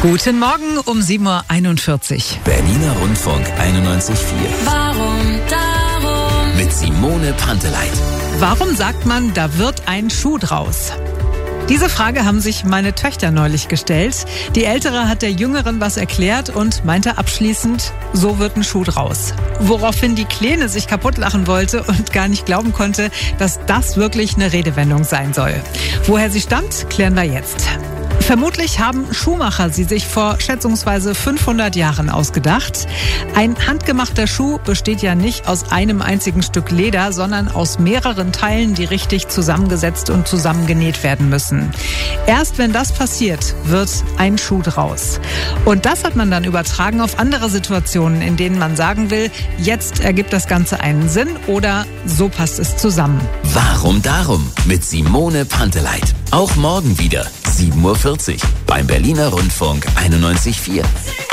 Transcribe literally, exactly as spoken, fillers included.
Guten Morgen um sieben Uhr einundvierzig. Berliner Rundfunk einundneunzig Komma vier. Warum darum? Mit Simone Panteleit. Warum sagt man, da wird ein Schuh draus? Diese Frage haben sich meine Töchter neulich gestellt. Die Ältere hat der Jüngeren was erklärt und meinte abschließend, so wird ein Schuh draus. Woraufhin die Kleine sich kaputtlachen wollte und gar nicht glauben konnte, dass das wirklich eine Redewendung sein soll. Woher sie stammt, klären wir jetzt. Vermutlich haben Schuhmacher sie sich vor schätzungsweise fünfhundert Jahren ausgedacht. Ein handgemachter Schuh besteht ja nicht aus einem einzigen Stück Leder, sondern aus mehreren Teilen, die richtig zusammengesetzt und zusammengenäht werden müssen. Erst wenn das passiert, wird ein Schuh draus. Und das hat man dann übertragen auf andere Situationen, in denen man sagen will, jetzt ergibt das Ganze einen Sinn oder so passt es zusammen. Warum darum? Mit Simone Panteleit. Auch morgen wieder sieben Uhr vierzig beim Berliner Rundfunk einundneunzig Komma vier.